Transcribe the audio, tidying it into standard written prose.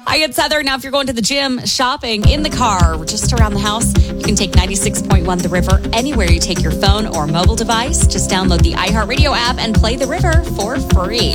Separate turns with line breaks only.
Hi, it's Heather. Now, if you're going to the gym, shopping, in the car, or just around the house, you can take 96.1 The River anywhere you take your phone or mobile device. Just download the iHeartRadio app and play The River for free.